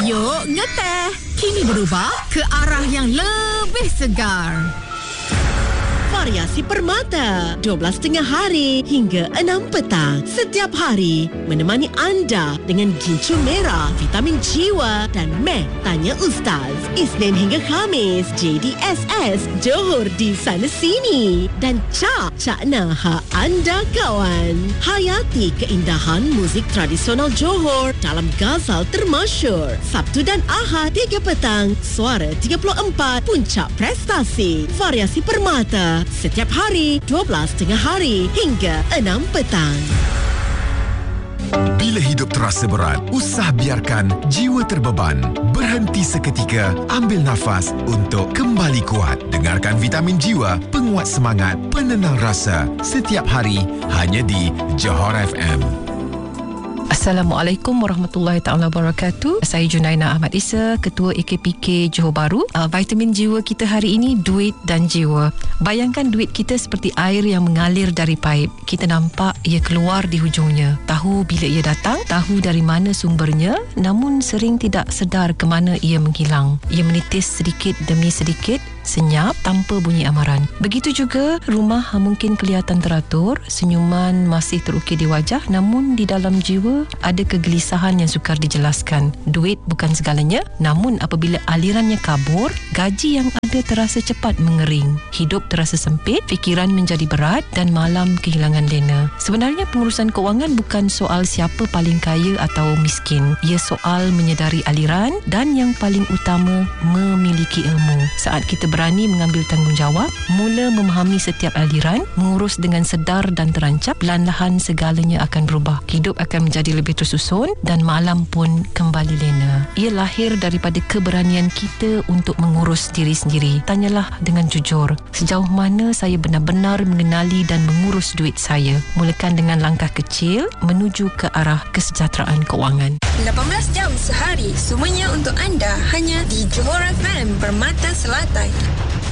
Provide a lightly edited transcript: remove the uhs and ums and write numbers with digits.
Yuk ngeteh. Kini berubah ke arah yang lebih segar. Variasi Permata 12.30 hari hingga 6 petang setiap hari menemani anda dengan gincu merah, vitamin jiwa dan meh tanya Ustaz. Isnin hingga Khamis JDSS Johor di sana sini dan Cakna hak anda kawan. Hayati keindahan muzik tradisional Johor dalam Ghazal termasyur. Sabtu dan Ahad 3 petang Suara 34 Puncak Prestasi. Variasi Permata setiap hari 12.30 hari hingga 6 petang. Bila hidup terasa berat, usah biarkan jiwa terbeban. Berhenti seketika, ambil nafas untuk kembali kuat. Dengarkan Vitamin Jiwa, penguat semangat, penenang rasa. Setiap hari, hanya di Johor FM. Assalamualaikum warahmatullahi taala wabarakatuh. Saya Junaina Ahmad Isa, Ketua AKPK Johor Bahru. Vitamin jiwa kita hari ini, duit dan jiwa. Bayangkan duit kita seperti air yang mengalir dari paip. Kita nampak ia keluar di hujungnya. Tahu bila ia datang, tahu dari mana sumbernya, namun sering tidak sedar ke mana ia menghilang. Ia menitis sedikit demi sedikit, senyap tanpa bunyi amaran. Begitu juga rumah mungkin kelihatan teratur, senyuman masih terukir di wajah, namun di dalam jiwa ada kegelisahan yang sukar dijelaskan. Duit bukan segalanya, namun apabila alirannya kabur, gaji yang ada terasa cepat mengering. Hidup terasa sempit, fikiran menjadi berat dan malam kehilangan lena. Sebenarnya pengurusan kewangan bukan soal siapa paling kaya atau miskin. Ia soal menyedari aliran dan yang paling utama, memiliki ilmu. Saat kita berani mengambil tanggungjawab, mula memahami setiap aliran, mengurus dengan sedar dan terancap, perlahan-lahan segalanya akan berubah. Hidup akan menjadi lebih tersusun dan malam pun kembali lena. Ia lahir daripada keberanian kita untuk mengurus diri sendiri. Tanyalah dengan jujur, sejauh mana saya benar-benar mengenali dan mengurus duit saya. Mulakan dengan langkah kecil menuju ke arah kesejahteraan kewangan. 18 jam sehari, semuanya untuk anda hanya di Johor FM Permata Selatan.